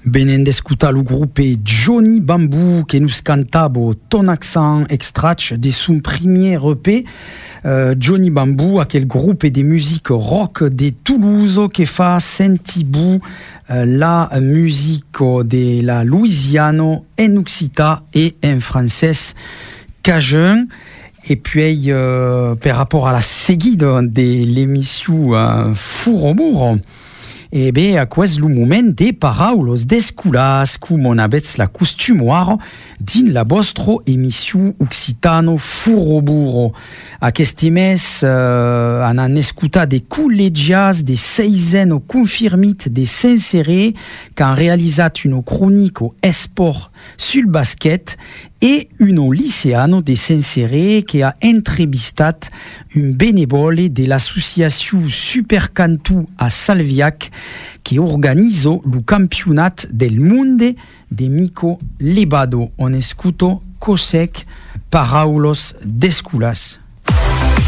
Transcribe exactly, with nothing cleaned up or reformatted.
Venendo d'escutar lo grupo Johnny Bamboo che nos cantavo Ton accent extract de son premier E P. Uh, Johnny Bamboo, aquel groupe de musique rock de Toulouse qui fa sentibou uh, la musique de la Louisiane en occitan et en français cajun. Et puis, euh, par rapport à la seguide de l'émission euh, Four eh bien, à quoi le moment des paraules d'esculas, comme on avait la costumoire din la vostra émission occitano Furoburo. A queste mes, euh, on a escutat des collegias, des seizaines confirmites, des sincérés, qui ont réalisé une chronique au sport sur le basket, et une lycéano des sincérés qui a entrevistat un bénévole de l'association Supercantu à Salviac qui organise le championnat del monde de Mico Lebado. On escuto cosec paraulos d'esculas.